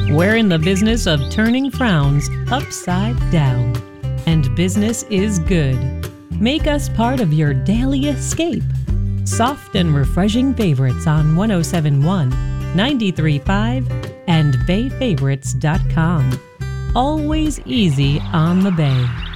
We're in the business of turning frowns upside down, and business is good. Make us part of your daily escape. Soft and refreshing favorites on 1071, 93.5, and BayFavorites.com. Always easy on the Bay.